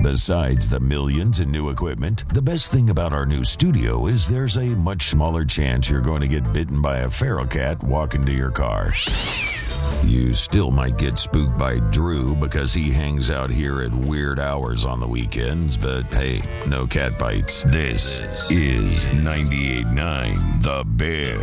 Besides the millions in new equipment, the best thing about our new studio is there's a much smaller chance you're going to get bitten by a feral cat walking to your car. You still might get spooked by Drew because he hangs out here at weird hours on the weekends, but hey, no cat bites. This is 98.9 The Bear.